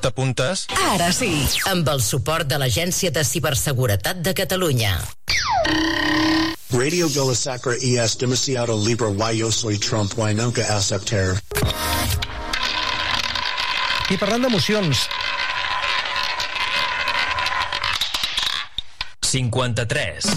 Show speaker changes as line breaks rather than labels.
T'apuntes?
Ara sí, amb el suport de l'Agència de Ciberseguretat de Catalunya.
Radio Vilasacra es demasiado libre y yo soy Trump y nunca aceptar.
I parlant d'emocions...
53.